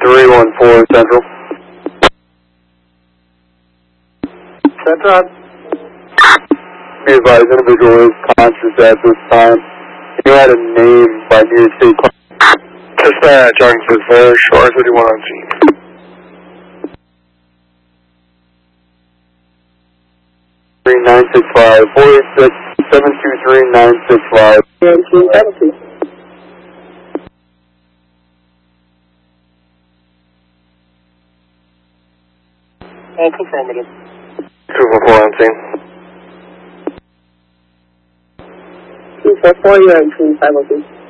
314 Central. Central. Be advised, individual is conscious at this time. You had a name by New York State. Dispatch, Arkansas Flare, Shore 31 on scene. 3965 486 723 965. All affirmative. 244 on scene. 244, you are in 502.